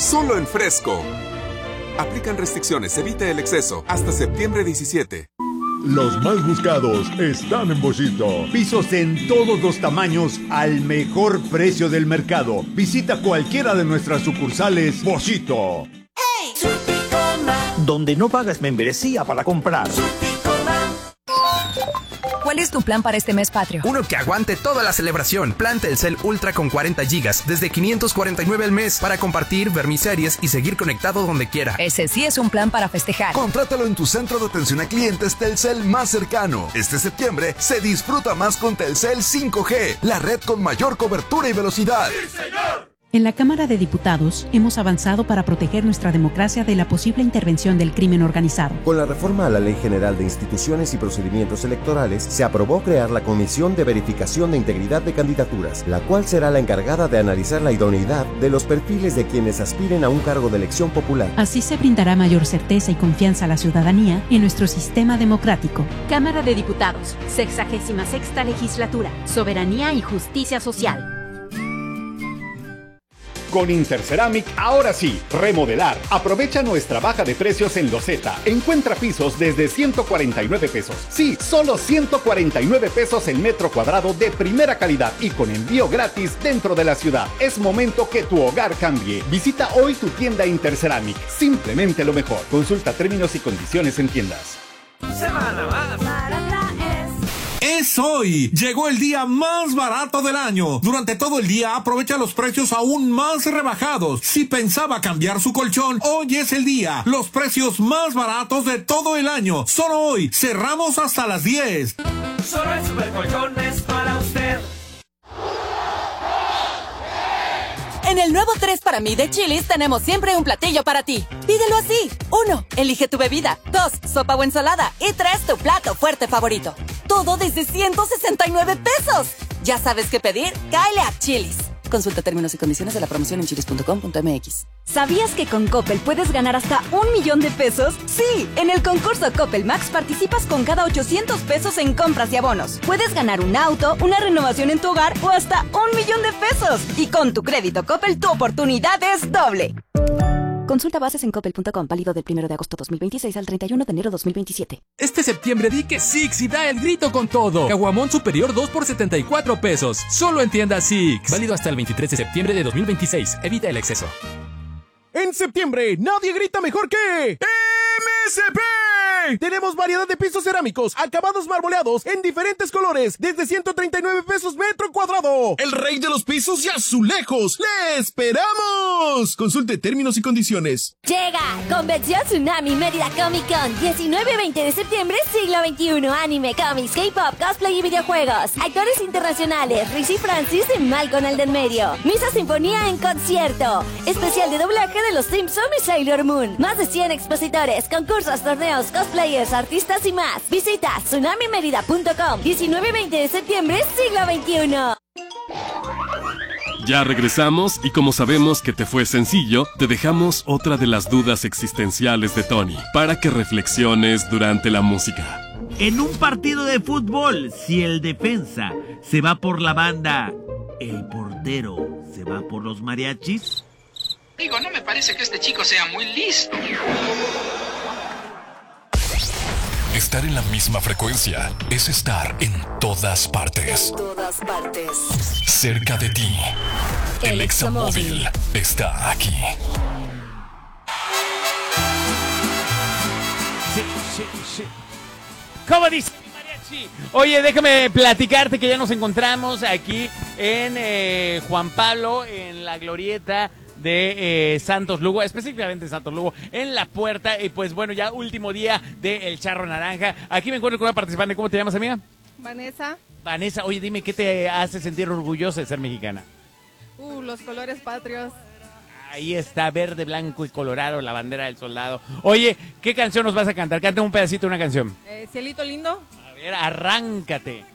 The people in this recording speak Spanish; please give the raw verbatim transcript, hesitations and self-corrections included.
solo en Fresco. Aplican restricciones, evite el exceso. Hasta septiembre diecisiete. Los más buscados están en Boschito. Pisos en todos los tamaños al mejor precio del mercado. Visita cualquiera de nuestras sucursales Boschito. Hey. Donde no pagas membresía para comprar. ¿Cuál es tu plan para este mes patrio? Uno que aguante toda la celebración. Plan Telcel Ultra con cuarenta gigas desde quinientos cuarenta y nueve al mes para compartir, ver mis series y seguir conectado donde quiera. Ese sí es un plan para festejar. Contrátalo en tu centro de atención a clientes Telcel más cercano. Este septiembre se disfruta más con Telcel cinco G, la red con mayor cobertura y velocidad. ¡Sí, señor! En la Cámara de Diputados hemos avanzado para proteger nuestra democracia de la posible intervención del crimen organizado. Con la reforma a la Ley General de Instituciones y Procedimientos Electorales, se aprobó crear la Comisión de Verificación de Integridad de Candidaturas, la cual será la encargada de analizar la idoneidad de los perfiles de quienes aspiren a un cargo de elección popular. Así se brindará mayor certeza y confianza a la ciudadanía en nuestro sistema democrático. Cámara de Diputados, sexagésima sexta legislatura, Soberanía y Justicia Social. Con Interceramic, ahora sí, remodelar. Aprovecha nuestra baja de precios en Loseta. Encuentra pisos desde ciento cuarenta y nueve pesos. Sí, solo ciento cuarenta y nueve pesos el metro cuadrado de primera calidad y con envío gratis dentro de la ciudad. Es momento que tu hogar cambie. Visita hoy tu tienda Interceramic. Simplemente lo mejor. Consulta términos y condiciones en tiendas. Semana más. Es hoy. Llegó el día más barato del año. Durante todo el día aprovecha los precios aún más rebajados. Si pensaba cambiar su colchón, hoy es el día. Los precios más baratos de todo el año. Solo hoy. Cerramos hasta las diez. Solo el Supercolchón es para usted. En el nuevo tres para mí de Chili's tenemos siempre un platillo para ti. Pídelo así. uno. Elige tu bebida. dos. Sopa o ensalada. Y tres. Tu plato fuerte favorito. Todo desde ciento sesenta y nueve pesos. ¿Ya sabes qué pedir? Cáele a Chili's. Consulta términos y condiciones de la promoción en chilis punto com punto m x. ¿Sabías que con Coppel puedes ganar hasta un millón de pesos? Sí, en el concurso Coppel Max participas con cada ochocientos pesos en compras y abonos. Puedes ganar un auto, una renovación en tu hogar o hasta un millón de pesos. Y con tu crédito Coppel tu oportunidad es doble. Consulta bases en coppel punto com, válido del primero de agosto dos mil veintiséis al treinta y uno de enero dos mil veintisiete. Este septiembre di que Six y da el grito con todo. Caguamón superior dos por setenta y cuatro pesos. Solo en tienda Six. Válido hasta el veintitrés de septiembre de dos mil veintiséis. Evita el exceso. En septiembre, nadie grita mejor que M S P. Tenemos variedad de pisos cerámicos, acabados marmoleados en diferentes colores, desde ciento treinta y nueve pesos metro cuadrado. El rey de los pisos y azulejos. ¡Le esperamos! Consulte términos y condiciones. Llega Convención Tsunami Mérida Comic Con, diecinueve y veinte de septiembre, siglo veintiuno. Anime, cómics, K-pop, cosplay y videojuegos. Actores internacionales, Rizzy Francis y Malcolm el del medio. Misa Sinfonía en concierto. Especial de doblaje de Los Simpsons y Sailor Moon. Más de cien expositores, concursos, torneos, cosplayers, artistas y más. Visita tsunami merida punto com. diecinueve y veinte de septiembre, siglo veintiuno. Ya regresamos y como sabemos que te fue sencillo, te dejamos otra de las dudas existenciales de Tony para que reflexiones durante la música. En un partido de fútbol, si el defensa se va por la banda, ¿el portero se va por los mariachis? Digo, no me parece que este chico sea muy listo. Estar en la misma frecuencia es estar en todas partes. En todas partes. Cerca de ti. El, El Examóvil está aquí. Sí, sí, sí. ¿Cómo dice mi mariachi? Oye, déjame platicarte que ya nos encontramos aquí en eh, Juan Pablo, en la glorieta de eh, Santos Lugo, específicamente Santos Lugo, en la puerta, y pues bueno, ya último día del Charro Naranja. Aquí me encuentro con una participante. ¿Cómo te llamas, amiga? Vanessa. Vanessa, oye, dime, ¿qué te hace sentir orgullosa de ser mexicana? Uh, los colores patrios. Ahí está, verde, blanco y colorado, la bandera del soldado. Oye, ¿qué canción nos vas a cantar? Canta un pedacito de una canción. Eh, Cielito lindo. A ver, arráncate.